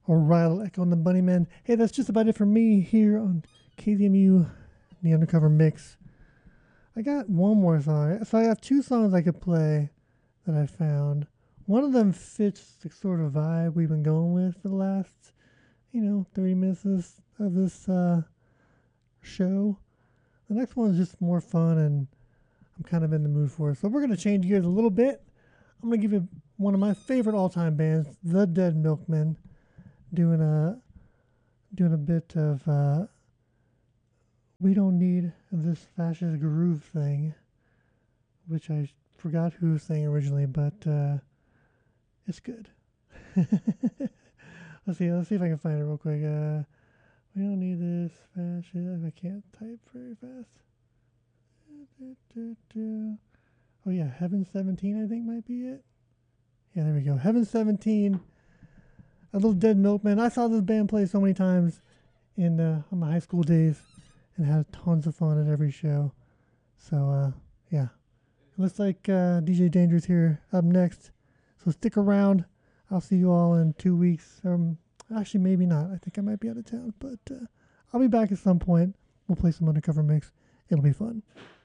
O'Reilly, Echo and the Bunnymen. Hey, that's just about it for me here on KZMU, the Undercover Mix. I got one more song. So I have two songs I could play that I found. One of them fits the sort of vibe we've been going with for the last, 30 minutes of this show. The next one is just more fun, and I'm kind of in the mood for it. So we're going to change gears a little bit. I'm going to give you one of my favorite all-time bands, The Dead Milkmen, doing a bit of We Don't Need This Fascist Groove thing, which I forgot who sang originally, but it's good. Let's see if I can find it real quick. We don't need this fascist. I can't type very fast. Oh yeah, Heaven 17 I think might be it. Yeah, there we go. Heaven 17. A Little Dead Milkman. I saw this band play so many times in my high school days and had tons of fun at every show. So yeah. It looks like DJ Danger's here up next. So stick around. I'll see you all in 2 weeks. Actually, maybe not. I think I might be out of town, but I'll be back at some point. We'll play some Undercover Mix. It'll be fun.